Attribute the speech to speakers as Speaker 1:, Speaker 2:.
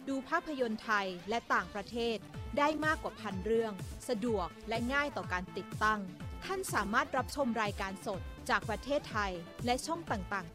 Speaker 1: ดูภาพยนตร์ไทยและต่างประเทศได้มากกว่า1,000 เรื่องสะดวกและง่ายต่อการติดตั้งท่านสามารถรับชมรายการสดจากประเทศไทยและช่องต่างๆ